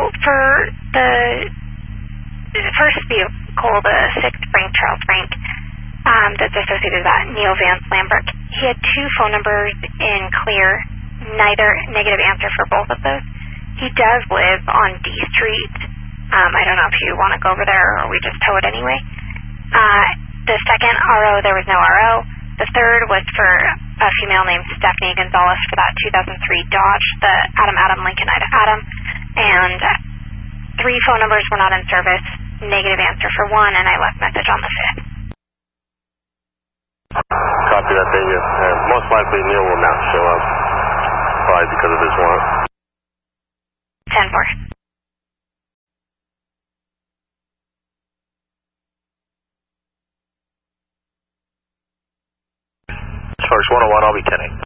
for the first vehicle, the 6th Frank Charles Frank, that's associated with that, Neil Vance Lambert, he had 2 phone numbers in clear, neither negative answer for both of those. He does live on D Street. I don't know if you want to go over there or we just tow it anyway. The second RO, there was no RO. The third was for a female named Stephanie Gonzalez for that 2003 Dodge, the Adam Lincoln Adam. And 3 phone numbers were not in service, negative answer for 1, and I left message on the 5th. Copy that, David. Most likely Neil will not show up, probably because of this warrant. 10-4. Charge 101, I'll be 10-8.